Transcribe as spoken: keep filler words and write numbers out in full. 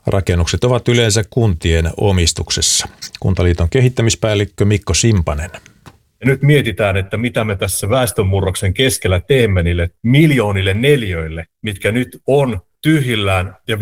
Rakennukset ovat yleensä kuntien omistuksessa. Kuntaliiton kehittämispäällikkö Mikko Simpanen. Ja nyt mietitään, että mitä me tässä väestönmurroksen keskellä teemme niille miljoonille neliöille, mitkä nyt on tyhjillään ja